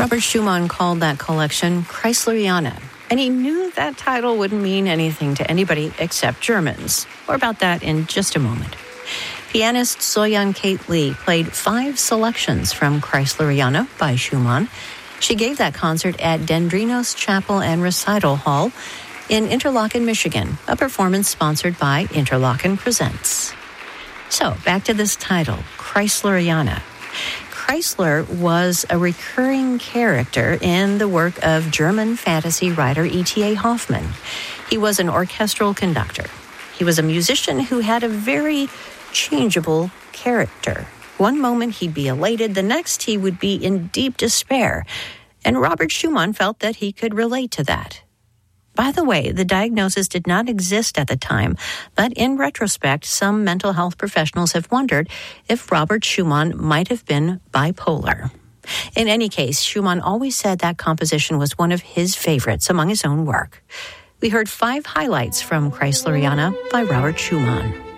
Robert Schumann called that collection Chrysleriana, and he knew that title wouldn't mean anything to anybody except Germans. More about that in just a moment. Pianist So-Young Kate Lee played 5 selections from Chrysleriana by Schumann. She gave that concert at Dendrinos Chapel and Recital Hall in Interlochen, Michigan, a performance sponsored by Interlochen Presents. So, back to this title, Chrysleriana. Chrysler was a recurring character in the work of German fantasy writer E.T.A. Hoffmann. He was an orchestral conductor. He was a musician who had a very changeable character. One moment he'd be elated, the next he would be in deep despair. And Robert Schumann felt that he could relate to that. By the way, the diagnosis did not exist at the time, but in retrospect, some mental health professionals have wondered if Robert Schumann might have been bipolar. In any case, Schumann always said that composition was one of his favorites among his own work. We heard 5 highlights from Chrysleriana by Robert Schumann.